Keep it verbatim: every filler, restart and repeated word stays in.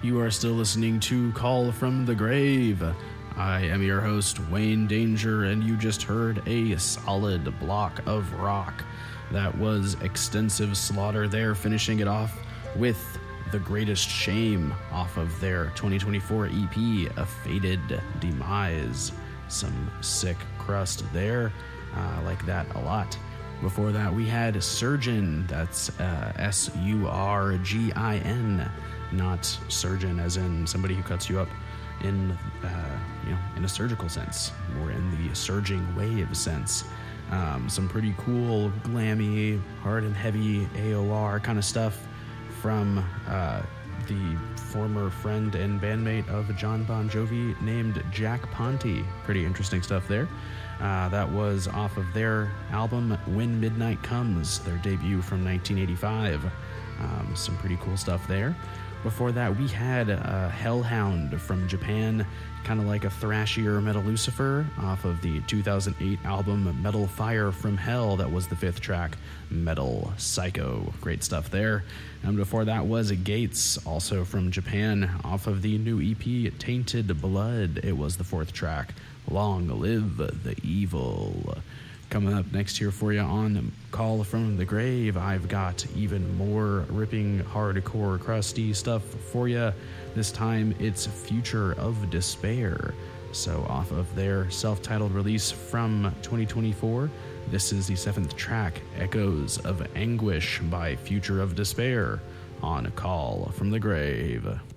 You are still listening to Call from the Grave. I am your host, Wayne Danger, and you just heard a solid block of rock. That was Extensive Slaughter there, finishing it off with The Greatest Shame off of their twenty twenty-four E P, A Fated Demise. Some sick crust there. I uh, like that a lot. Before that, we had Surgin. That's uh, S U R G I N. Not surgeon as in somebody who cuts you up in, uh, you know, in a surgical sense, or in the surging wave sense. Um, some pretty cool, glammy, hard and heavy A O R kind of stuff from uh, the former friend and bandmate of John Bon Jovi named Jack Ponti. Pretty interesting stuff there. Uh, that was off of their album When Midnight Comes, their debut from nineteen eighty-five. Um, some pretty cool stuff there. Before that, we had uh, Hellhound from Japan, kind of like a thrashier Metal Lucifer, off of the two thousand eight album Metal Fire from Hell. That was the fifth track, Metal Psycho. Great stuff there. And before that was Gates, also from Japan, off of the new E P Tainted Blood. It was the fourth track, Long Live the Evil. Coming up next here for you on Call from the Grave, I've got even more ripping, hardcore, crusty stuff for you. This time it's Future of Despair. So off of their self-titled release from twenty twenty-four, this is the seventh track, Echoes of Anguish by Future of Despair on Call from the Grave.